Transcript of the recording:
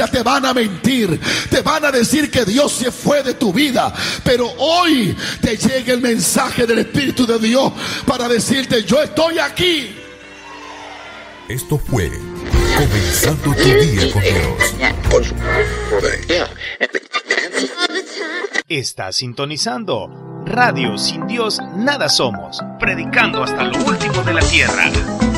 iglesia te van a mentir, te van a decir que Dios se fue de tu vida, pero hoy te llega el mensaje del Espíritu de Dios para decirte: yo estoy aquí. Esto fue Comenzando tu Día con Dios. Está sintonizando Radio Sin Dios Nada Somos, predicando hasta lo último de la tierra.